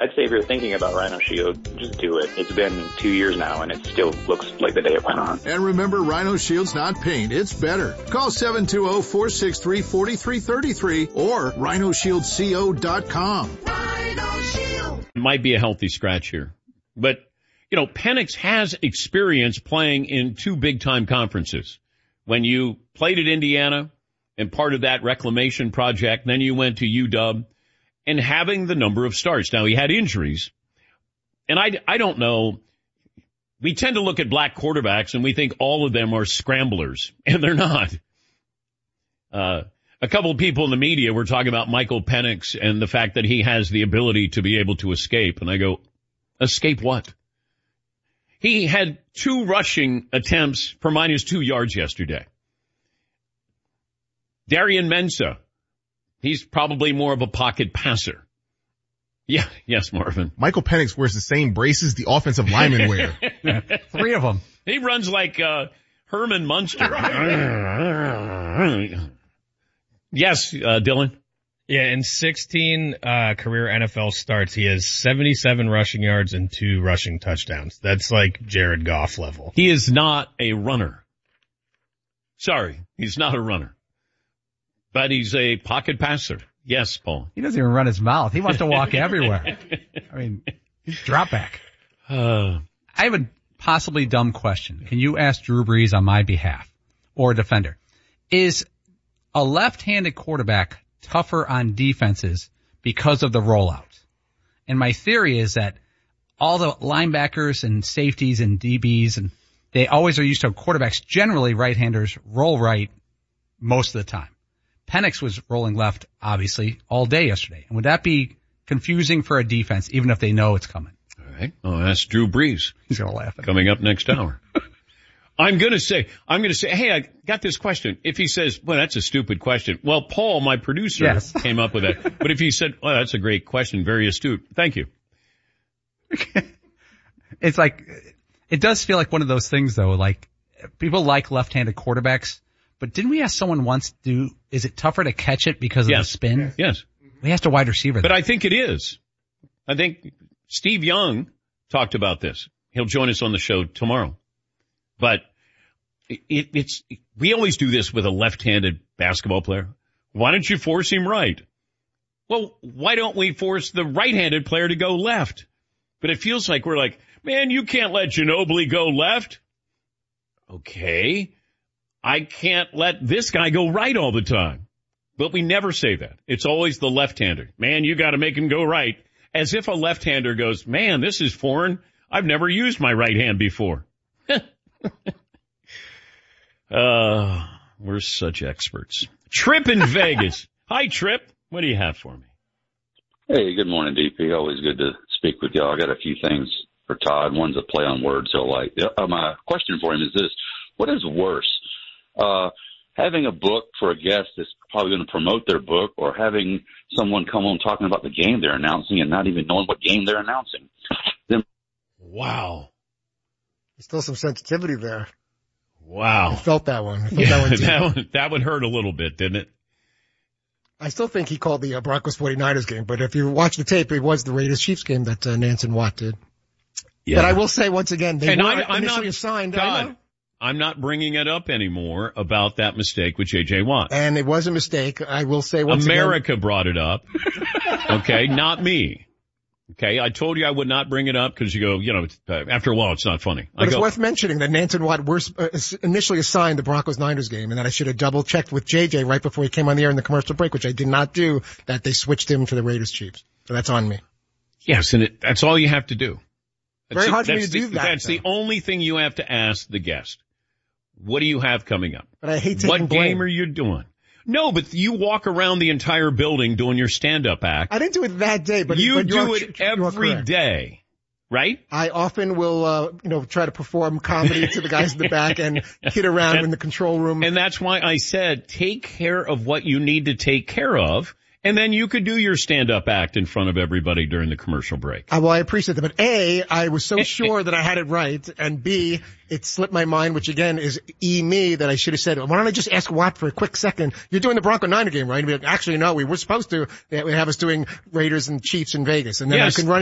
I'd say if you're thinking about Rhino Shield, just do it. It's been 2 years now, and it still looks like the day it went on. And remember, Rhino Shield's not paint, it's better. Call 720-463-4333 or rhinosshieldco.com. Rhino Shield. It might be a healthy scratch here. But, Penix has experience playing in two big-time conferences. When you played at Indiana and part of that reclamation project, then you went to UW. And having the number of starts. Now, he had injuries. And I don't know. We tend to look at black quarterbacks and we think all of them are scramblers. And they're not. A couple of people in the media were talking about Michael Penix and the fact that he has the ability to be able to escape. And I go, escape what? He had 2 rushing attempts for -2 yards yesterday. Darian Mensah. He's probably more of a pocket passer. Yeah, yes, Marvin. Michael Penix wears the same braces the offensive linemen wear. 3 of them. He runs like Herman Munster. Yes, Dylan? Yeah, in 16 career NFL starts, he has 77 rushing yards and 2 rushing touchdowns. That's like Jared Goff level. He is not a runner. Sorry, he's not a runner. But he's a pocket passer. Yes, Paul. He doesn't even run his mouth. He wants to walk everywhere. I mean, he's drop back. I have a possibly dumb question. Can you ask Drew Brees on my behalf or a defender? Is a left-handed quarterback tougher on defenses because of the rollout? And my theory is that all the linebackers and safeties and DBs, and they always are used to quarterbacks, generally right-handers, roll right most of the time. Penix was rolling left, obviously, all day yesterday. And would that be confusing for a defense, even if they know it's coming? All right. I'll ask Drew Brees. He's going to laugh at coming up next hour. I'm going to say, hey, I got this question. If he says, well, that's a stupid question. Well, Paul, my producer, came up with that. But if he said, well, that's a great question, very astute. Thank you. It's like, it does feel like one of those things, though, like people like left-handed quarterbacks. But didn't we ask someone once, is it tougher to catch it because of the spin? Yes. We asked a wide receiver. But I think it is. I think Steve Young talked about this. He'll join us on the show tomorrow. But we always do this with a left-handed basketball player. Why don't you force him right? Well, why don't we force the right-handed player to go left? But it feels like we're like, man, you can't let Ginobili go left. Okay. I can't let this guy go right all the time. But we never say that. It's always the left-hander. Man, you got to make him go right. As if a left-hander goes, man, this is foreign. I've never used my right hand before. We're such experts. Trip in Vegas. Hi, Trip. What do you have for me? Hey, good morning, DP. Always good to speak with y'all. I got a few things for Todd. One's a play on words he'll like. My question for him is this. What is worse? Having a book for a guest that's probably going to promote their book, or having someone come on talking about the game they're announcing and not even knowing what game they're announcing. Wow. There's still some sensitivity there. Wow. I felt that one. That one hurt a little bit, didn't it? I still think he called the Broncos 49ers game, but if you watch the tape, it was the Raiders-Chiefs game that Nance and Watt did. Yeah. But I will say once again, they were initially assigned. I'm not bringing it up anymore about that mistake with J.J. Watt. And it was a mistake. I will say once America brought it up. Okay, not me. Okay, I told you I would not bring it up because you go, after a while it's not funny. But it's worth mentioning that Nance and Watt were initially assigned the Broncos-Niners game, and that I should have double-checked with J.J. right before he came on the air in the commercial break, which I did not do, that they switched him to the Raiders-Chiefs. So that's on me. Yes, and that's all you have to do. Very hard for me to do that. That's the only thing you have to ask the guest. What do you have coming up? But I hate taking What blame. game are you doing? No, but you walk around the entire building doing your stand-up act. I didn't do it that day, but you do it every day, right? I often will, try to perform comedy to the guys in the back and kid around in the control room. And that's why I said take care of what you need to take care of. And then you could do your stand-up act in front of everybody during the commercial break. Well, I appreciate that. But A, I was so sure that I had it right. And B, it slipped my mind, which again is me, that I should have said, why don't I just ask Watt for a quick second? You're doing the Bronco-Niner game, right? And be like, actually, no, we were supposed to. They have us doing Raiders and Chiefs in Vegas. And then I can run